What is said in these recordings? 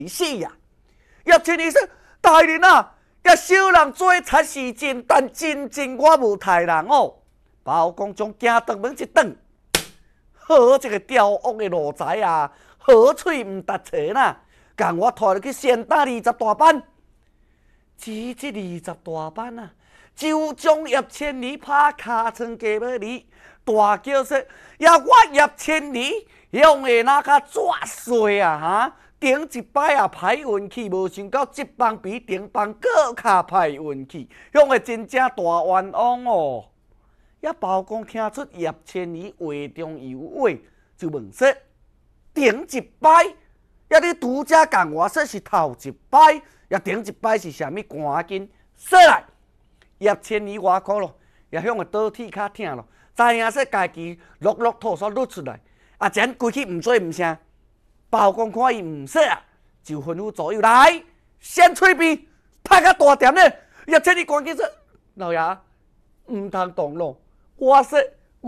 死呀！叶千里说：“大人啊，甲小人做贼是真，但真正我无杀人哦。”包公将惊断门一顿，好一个刁恶的奴才啊！好嘴唔搭车呐，共我拖入去先打20大板。只这20大板啊，就将叶千里拍尻川家要离，大叫说：“呀，我叶千里用的那个抓碎啊哈！”顶一摆啊歹运气，无想到这帮比顶帮更较歹运气，用的真正大冤枉哦！也包公听出叶千里话中有话，就问说：“顶一摆，也你拄则共我说是头一摆，也顶一摆是啥物？赶紧说来！”叶千里外苦咯，也向个倒铁脚疼咯，知影说家己落吐所露出来，啊，真规矩唔做唔声。包公看伊唔说啊，就吩咐左右来，先吹边，拍个大点呢。叶千里赶紧说：“老爷，唔通动咯，我说，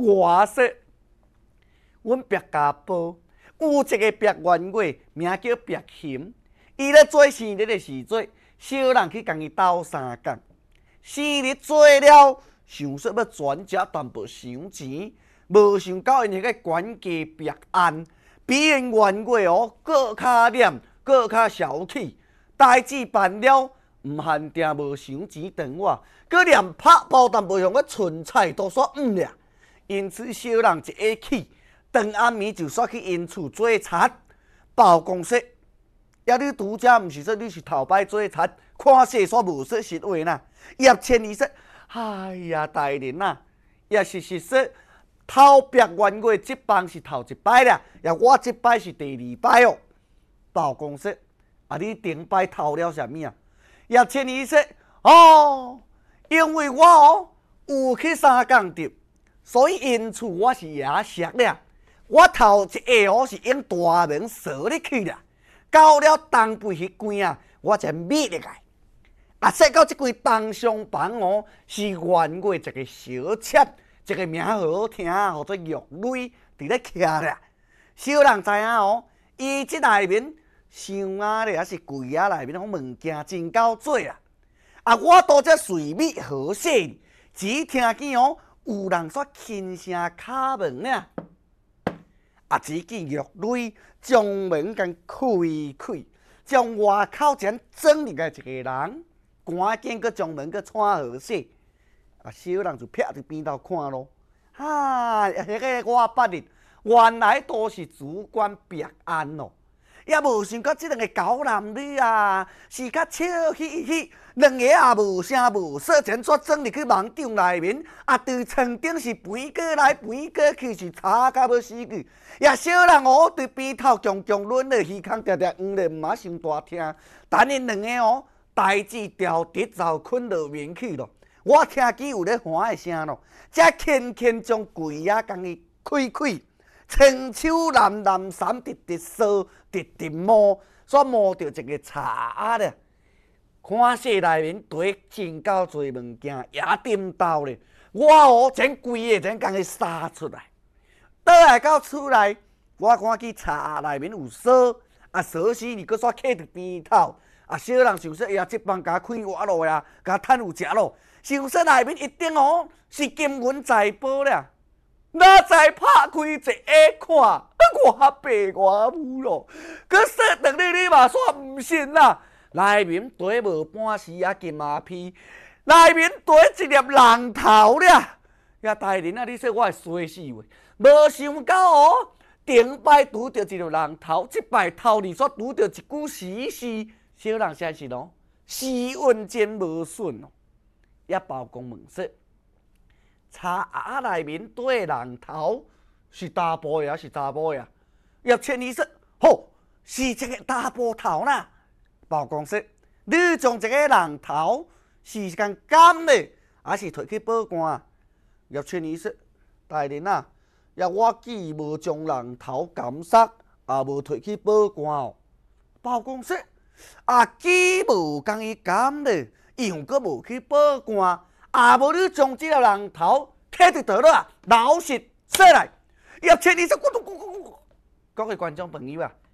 阮白家堡有一个白员外，名叫白琴，伊咧做生日的时阵，小人去共伊斗相共，生日做了，想说要转接淡薄赏钱，无想到因迄个管家白安。比因员外哦，更较黏，更较小气。代志办了，唔限定无赏钱等我，佮连拍包但无用个存菜都说唔了。因此小人一下气，当暗暝就煞去因厝做贼。包公说：“呀，你拄则毋是说你是头摆做贼，看势煞无说实话呐。”叶千里说：“哎呀，大人呐，也是实说。”头白员外这帮是头一摆啦，也我这摆是第2摆哦。包公说：“啊，你顶摆偷了啥物啊？”叶千里说：“哦，因为我哦有去三更着，所以因厝我是夜食了。我头一下哦是用大门锁入去啦，到了东北迄关啊，我才灭入来。啊，说到这间东厢房哦，是员外一个小妾。”一个名好听，叫做玉蕊，伫咧徛咧。小人知影哦，伊即内面箱啊咧，还是柜啊内面，种物件真够多啊！啊，我拄则随米好势，只听见哦，有人煞轻声敲门呢。啊，只见玉蕊将门甲开，将外口前装入来一个人，赶紧佮将门佮串好势。啊，小人就撇伫边头看咯，迄个我捌哩，原来都是主管白安咯。也无想到即两个狗男女啊，是较笑嘻嘻，两个也无声无说，前煞装入去网场内面，啊，对床顶是飞过来飞过去，是吵到要死去。也小人哦，对边头强强抡咧，耳孔定定黄咧，毋嘛伤大听。等因两个哦，代志调直就困落眠去咯。我听见有咧喊的声咯，才轻轻将柜仔共伊开，青手蓝衫直扫，直摸，煞摸到一个茶咧。看势内面堆真够多物件，也点到咧。我哦，整规个整共伊撒出来，倒来到厝内，我看见茶内面有锁，啊锁匙你搁煞揢伫边头。啊，小人想说，呀，这帮甲开活路呀，甲趁有食咯。想说内面一定哦是金银财宝了，哪知拍开一下看，我白我母咯！佮说等你嘛煞唔信啦，内面堆无半丝啊金马屁，内面堆一粒人头了。呀，大人啊，你说我会衰死话，无想到哦，顶摆拄着一粒人头，即摆头里煞拄着一句实事，小人实是咯，时运真无顺哦。也包公问说：“茶盒内面堆的人头是查甫的还是查某的？”叶千里说：“吼，是一个查甫头啦。”包公说：“你将这个人头是干干的，还是摕去报官？”叶千里说：“大人啊，也我既无将人头监杀，也无摕去报官哦。”包公说：“啊，既无将伊监咧。”又阁无去报官，也无你将这个人头摕伫倒落啊，老实说来，叶千里说：“各位观众朋友啊，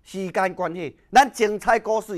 时间关系，咱精彩故事。